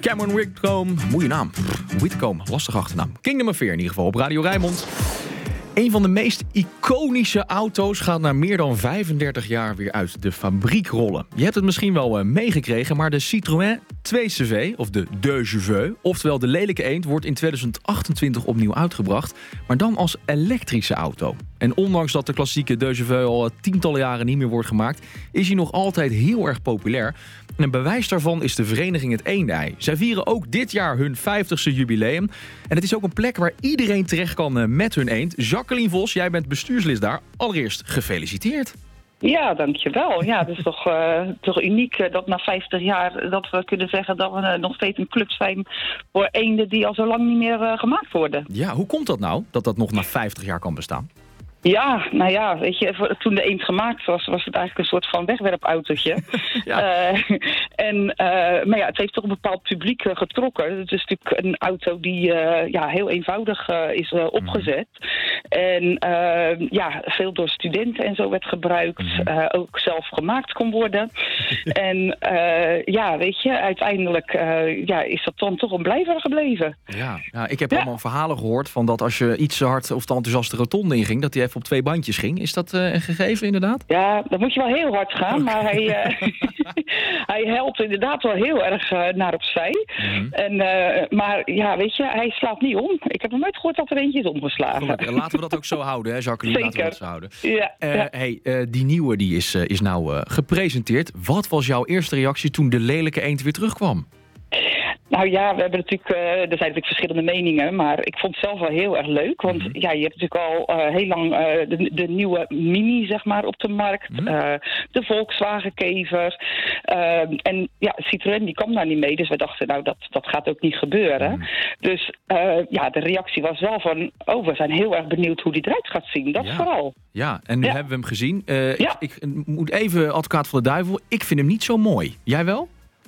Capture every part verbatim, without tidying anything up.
Cameron Whitcomb, mooie naam. Whitcomb, lastige achternaam. Kingdom of Fear in ieder geval op Radio Rijnmond. Een van de meest iconische auto's gaat na meer dan vijfendertig jaar weer uit de fabriek rollen. Je hebt het misschien wel uh, meegekregen, maar de Citroën twee C V, of de deux cheveux, oftewel de lelijke eend, wordt in tweeduizend achtentwintig opnieuw uitgebracht, maar dan als elektrische auto. En ondanks dat de klassieke deux cheveux al tientallen jaren niet meer wordt gemaakt, is hij nog altijd heel erg populair. En een bewijs daarvan is de vereniging Het Eendei. Zij vieren ook dit jaar hun vijftigste jubileum. En het is ook een plek waar iedereen terecht kan met hun eend. Jacqueline Vos, jij bent bestuurslid daar. Allereerst gefeliciteerd. Ja, dankjewel. Ja, het is toch, uh, toch uniek uh, dat na vijftig jaar dat we kunnen zeggen dat we uh, nog steeds een club zijn voor eenden die al zo lang niet meer uh, gemaakt worden. Ja, hoe komt dat nou, dat dat nog na vijftig jaar kan bestaan? Ja, nou ja, weet je, toen de eend gemaakt was, was het eigenlijk een soort van wegwerpautootje. ja. uh, en, uh, maar ja, het heeft toch een bepaald publiek uh, getrokken. Het is natuurlijk een auto die uh, ja, heel eenvoudig uh, is uh, opgezet. Mm-hmm. En uh, ja, veel door studenten en zo werd gebruikt. Mm-hmm. Uh, ook zelf gemaakt kon worden. en uh, ja, weet je, uiteindelijk uh, ja, is dat dan toch een blijver gebleven. Ja, ja ik heb ja. allemaal verhalen gehoord van dat als je iets te hard of te enthousiast de rotonde inging, dat hij even op twee bandjes ging. Is dat uh, een gegeven inderdaad? Ja, dan moet je wel heel hard gaan. Okay. Maar hij, uh, hij helpt inderdaad wel heel erg uh, naar opzij. Mm-hmm. En, uh, maar ja, weet je, hij slaat niet om. Ik heb nog nooit gehoord dat er eentje is omgeslagen. Gelukkig. Laten we dat ook zo houden, hè, Jacqueline? Zeker. Laten we dat zo houden. Ja, uh, ja. Hey, uh, die nieuwe die is, uh, is nou uh, gepresenteerd. Wat was jouw eerste reactie toen de lelijke eend weer terugkwam? Nou ja, we hebben natuurlijk, uh, er zijn natuurlijk verschillende meningen, maar ik vond het zelf wel heel erg leuk. Want mm-hmm. ja, je hebt natuurlijk al uh, heel lang uh, de, de nieuwe Mini, zeg maar, op de markt. Mm-hmm. Uh, de Volkswagen Kever. Uh, en ja, Citroën die kwam daar niet mee, dus we dachten, nou, dat, dat gaat ook niet gebeuren. Mm-hmm. Dus uh, ja, de reactie was wel van, oh, we zijn heel erg benieuwd hoe die eruit gaat zien. Dat ja. vooral. Ja, en nu ja. hebben we hem gezien. Uh, ja. ik, ik moet even advocaat van de duivel. Ik vind hem niet zo mooi. Jij wel?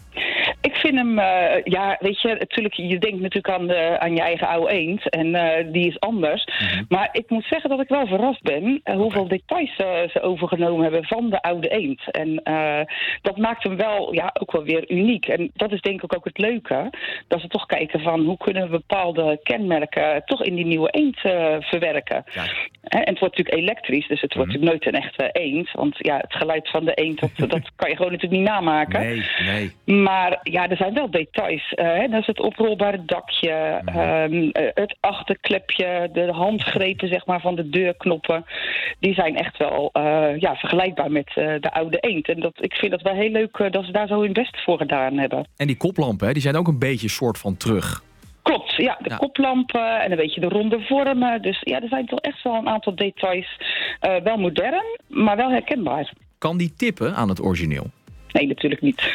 Ik vind hem, uh, ja, weet je, natuurlijk, je denkt natuurlijk aan, de, aan je eigen oude eend en uh, die is anders. Mm-hmm. Maar ik moet zeggen dat ik wel verrast ben uh, hoeveel okay. details uh, ze overgenomen hebben van de oude eend. En uh, dat maakt hem wel, ja, ook wel weer uniek. En dat is denk ik ook het leuke, dat ze toch kijken van hoe kunnen we bepaalde kenmerken toch in die nieuwe eend uh, verwerken. Ja. En het wordt natuurlijk elektrisch, dus het wordt mm-hmm. natuurlijk nooit een echte eend. Want ja, het geluid van de eend, dat, dat kan je gewoon natuurlijk niet namaken. Nee, nee. Maar ja, er zijn wel details. Uh, hè? Dat is het oprolbare dakje, mm. um, uh, het achterklepje, de handgrepen zeg maar, van de deurknoppen. Die zijn echt wel uh, ja, vergelijkbaar met uh, de oude eend. En dat, ik vind het wel heel leuk uh, dat ze daar zo hun best voor gedaan hebben. En die koplampen, hè, die zijn ook een beetje soort van terug. Klopt, ja. De ja. koplampen en een beetje de ronde vormen. Dus ja, er zijn toch echt wel een aantal details. Uh, wel modern, maar wel herkenbaar. Kan die tippen aan het origineel? Nee, natuurlijk niet.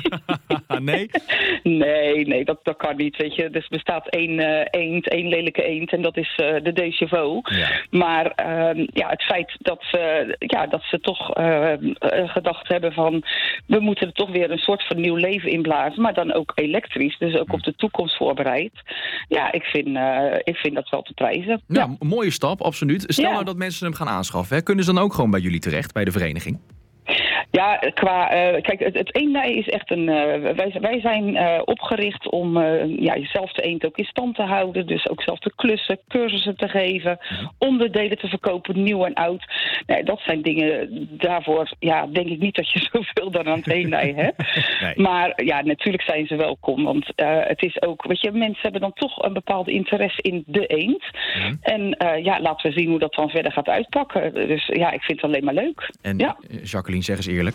nee? Nee, nee, dat, dat kan niet. Weet je. Dus er bestaat één uh, eend, één lelijke eend en dat is uh, de deux chevaux. Ja. Maar uh, ja, het feit dat ze, ja, dat ze toch uh, uh, gedacht hebben van we moeten er toch weer een soort van nieuw leven inblazen, maar dan ook elektrisch, dus ook hm. op de toekomst voorbereid. Ja, ik vind, uh, ik vind dat wel te prijzen. Ja, ja. Een mooie stap, absoluut. Stel ja. nou dat mensen hem gaan aanschaffen, hè? Kunnen ze dan ook gewoon bij jullie terecht, bij de vereniging? Ja, qua, uh, kijk, het, het eendei is echt een, uh, wij, wij zijn uh, opgericht om uh, ja, jezelf de eend ook in stand te houden. Dus ook zelf te klussen, cursussen te geven, mm-hmm. onderdelen te verkopen, nieuw en oud. Nee, dat zijn dingen, daarvoor ja, denk ik niet dat je zoveel dan aan het eendei hebt. Nee. Maar ja, natuurlijk zijn ze welkom, want uh, het is ook, weet je, mensen hebben dan toch een bepaalde interesse in de eend. Mm-hmm. En uh, ja, laten we zien hoe dat dan verder gaat uitpakken. Dus ja, ik vind het alleen maar leuk. En ja. Jacqueline, zeg eens eerlijk.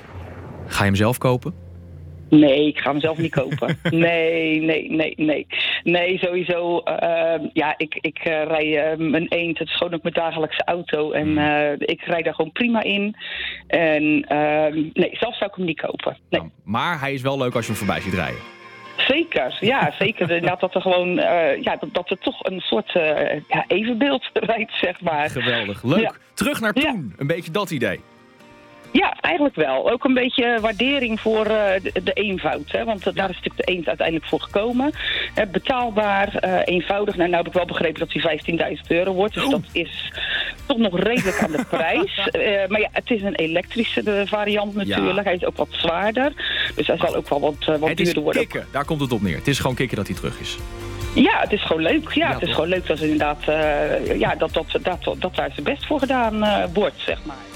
Ga je hem zelf kopen? Nee, ik ga hem zelf niet kopen. Nee, nee, nee, nee. Nee, sowieso. Uh, ja, ik, ik uh, rij uh, mijn eend. Het is gewoon ook mijn dagelijkse auto. En uh, ik rijd daar gewoon prima in. En uh, nee, zelf zou ik hem niet kopen. Nee. Nou, maar hij is wel leuk als je hem voorbij ziet rijden. Zeker, ja, zeker. Inderdaad dat er gewoon, uh, ja, dat, dat er toch een soort uh, ja, evenbeeld rijdt, zeg maar. Geweldig, leuk. Ja. Terug naar toen, ja. Een beetje dat idee. Ja, eigenlijk wel. Ook een beetje waardering voor uh, de, de eenvoud. Hè? Want uh, daar is natuurlijk de eend uiteindelijk voor gekomen. Uh, betaalbaar, uh, eenvoudig. Nou, nou heb ik wel begrepen dat die vijftienduizend euro wordt. Dus oh. dat is toch nog redelijk aan de prijs. Uh, maar ja, het is een elektrische variant natuurlijk. Ja. Hij is ook wat zwaarder. Dus hij zal ook wel wat, uh, wat het duurder worden. Kikken, daar komt het op neer. Het is gewoon kikken dat hij terug is. Ja, het is gewoon leuk. Ja, ja het is toch? gewoon leuk dat, inderdaad, uh, ja, dat, dat, dat, dat, dat daar zijn best voor gedaan uh, wordt, zeg maar.